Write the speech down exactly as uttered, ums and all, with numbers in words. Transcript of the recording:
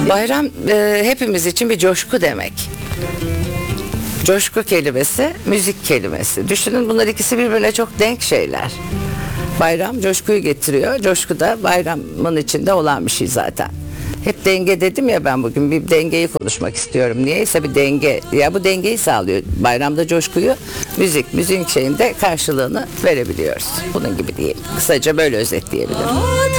Bayram e, hepimiz için bir coşku demek. Coşku kelimesi, müzik kelimesi. Düşünün, bunlar ikisi birbirine çok denk şeyler. Bayram coşkuyu getiriyor. Coşku da bayramın içinde olan bir şey zaten. Hep denge dedim ya, ben bugün bir dengeyi konuşmak istiyorum. Niyeyse bir denge. Ya bu dengeyi sağlıyor. Bayramda coşkuyu müzik, müziğin şeyinde karşılığını verebiliyoruz. Bunun gibi değil. Kısaca böyle özetleyebilirim.